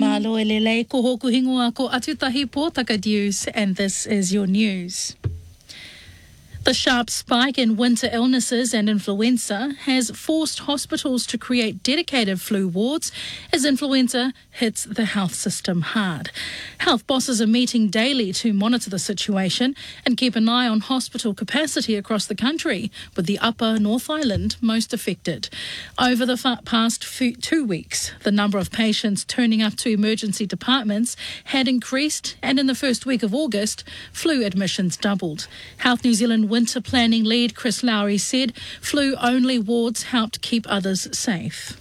Mahalo e lelei, ko hoku hingoa ko Atutahi Pōtaka News, and this is your news. The sharp spike in winter illnesses and influenza has forced hospitals to create dedicated flu wards as influenza hits the health system hard. Health bosses are meeting daily to monitor the situation and keep an eye on hospital capacity across the country, with the upper North Island most affected. Over the past 2 weeks, the number of patients turning up to emergency departments had increased, and in the first week of August, flu admissions doubled. Health New Zealand Winter Planning Lead Chris Lowry said flu-only wards helped keep others safe.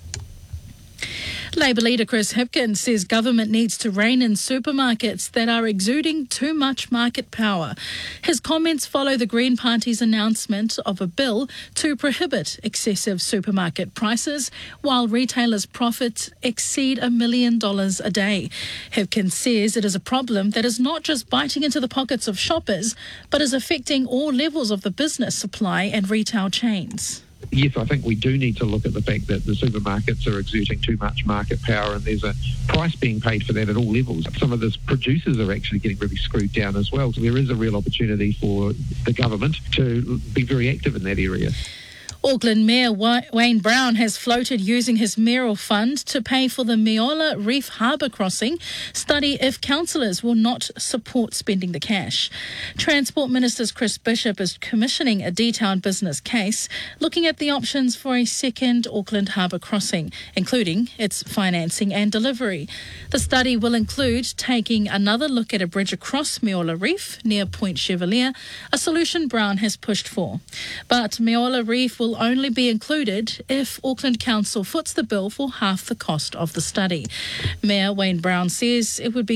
Labour leader Chris Hipkins says government needs to rein in supermarkets that are exuding too much market power. His comments follow the Green Party's announcement of a bill to prohibit excessive supermarket prices while retailers' profits exceed $1 million a day. Hipkins says it is a problem that is not just biting into the pockets of shoppers, but is affecting all levels of the business, supply and retail chains. Yes, I think we do need to look at the fact that the supermarkets are exerting too much market power, and there's a price being paid for that at all levels. Some of the producers are actually getting really screwed down as well. So there is a real opportunity for the government to be very active in that area. Auckland Mayor Wayne Brown has floated using his mayoral fund to pay for the Meola Reef Harbour crossing study if councillors will not support spending the cash. Transport Minister Chris Bishop is commissioning a detailed business case looking at the options for a second Auckland Harbour crossing, including its financing and delivery. The study will include taking another look at a bridge across Meola Reef near Point Chevalier, a solution Brown has pushed for. But Meola Reef will only be included if Auckland Council foots the bill for half the cost of the study. Mayor Wayne Brown says it would be